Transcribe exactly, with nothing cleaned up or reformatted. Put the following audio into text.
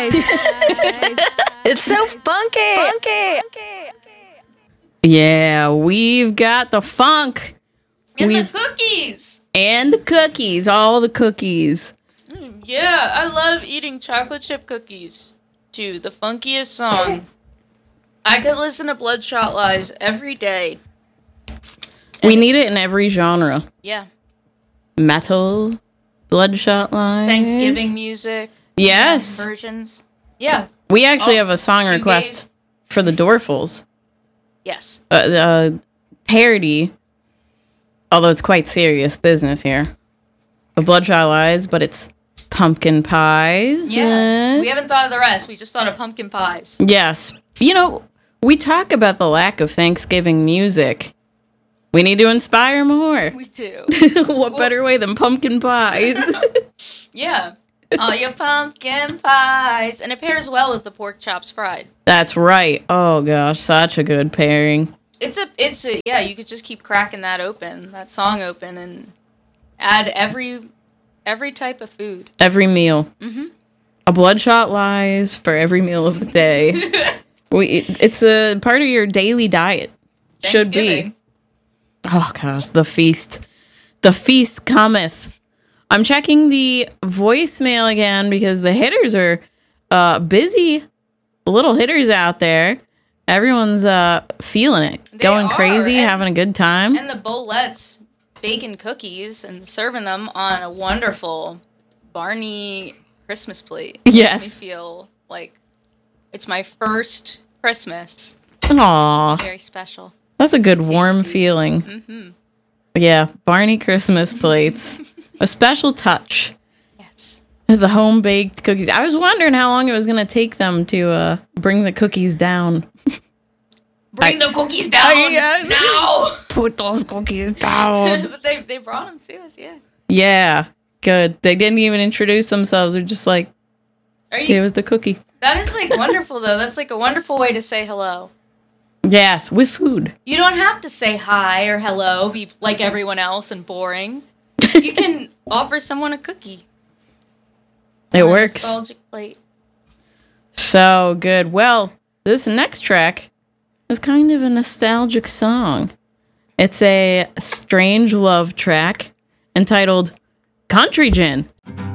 pies. It's so funky. Funky. Yeah, we've got the funk. And We've- the cookies. And the cookies. All the cookies. Mm, yeah, I love eating chocolate chip cookies. Too, the funkiest song. I could listen to Bloodshot Lies every day. We need it in every genre. Yeah. Metal, Bloodshot Lies. Thanksgiving music. Yes. Versions. Yeah. We actually Oh, have a song shoegaze. request for the Dorfles. Yes. Uh, the uh, parody, although it's quite serious business here, of Bloodshot Lies, but it's pumpkin pies. Yeah. Uh, We haven't thought of the rest. We just thought of pumpkin pies. yes. You know, we talk about the lack of Thanksgiving music. We need to inspire more. We do. What better way than pumpkin pies? Yeah. All your pumpkin pies. And it pairs well with the pork chops fried. That's right. Oh gosh, such a good pairing. It's a, it's a, yeah, you could just keep cracking that open, that song open, and add every, every type of food. Every meal. Mm-hmm. A Bloodshot Lies for every meal of the day. we, it's a part of your daily diet. Should be. Thanksgiving. Oh gosh, the feast. The feast cometh. I'm checking the voicemail again because the hitters are uh, busy. Little hitters out there. Everyone's uh, feeling it. They going are, crazy, and- having a good time. And the Bolettes baking cookies and serving them on a wonderful Barney Christmas plate. Yes. Makes me feel like it's my first Christmas. Aw, Very special. that's a good warm Tasty. feeling. Mm-hmm. Yeah, Barney Christmas plates. A special touch. Yes. The home baked cookies. I was wondering how long it was going to take them to uh, bring the cookies down. Bring the cookies down I, uh, now. Put those cookies down. But they they brought them to us, yeah. Yeah, good. They didn't even introduce themselves. They're just like, Are give you? us the cookie. That is like wonderful though. That's like a wonderful way to say hello. Yes, with food. You don't have to say hi or hello, be like everyone else and boring. You can offer someone a cookie. It on a works. Nostalgic plate. So good. Well, this next track is kind of a nostalgic song. It's a strange love track entitled Country Gin.